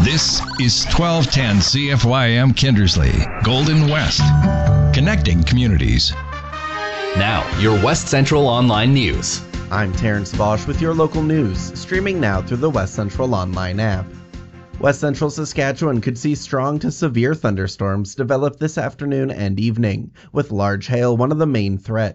This is 1210 CFYM Kindersley, Golden West, connecting communities. Now, your West Central Online News. I'm Terrence Bosch with your local news, streaming now through the West Central Online app. West Central Saskatchewan could see strong to severe thunderstorms develop this afternoon and evening, with large hail one of the main threats.